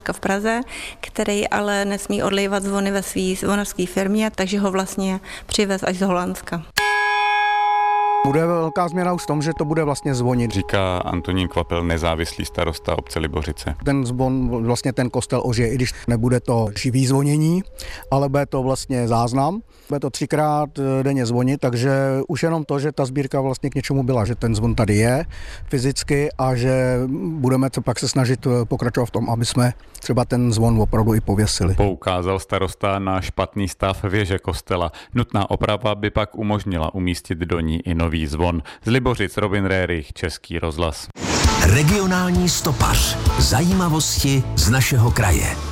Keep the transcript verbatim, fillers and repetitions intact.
v Praze, který ale nesmí odlejvat zvony ve své zvonařské firmě, takže ho vlastně přivez až z Holandska. Bude velká změna už v tom, že to bude vlastně zvonit. Říká Antonín Kvapil, nezávislý starosta obce Libořice. Ten zvon, vlastně ten kostel ožije, i když nebude to živý zvonění, ale bude to vlastně záznam. Bude to třikrát denně zvonit, takže už jenom to, že ta sbírka vlastně k něčemu byla, že ten zvon tady je fyzicky a že budeme to pak se snažit pokračovat v tom, aby jsme třeba ten zvon opravdu i pověsili. Poukázal starosta na špatný stav věže kostela. Nutná oprava by pak umožnila umístit do ní i nový zvon. Z Libořic Robin Rérich, Český rozhlas. Regionální stopař. Zajímavosti z našeho kraje.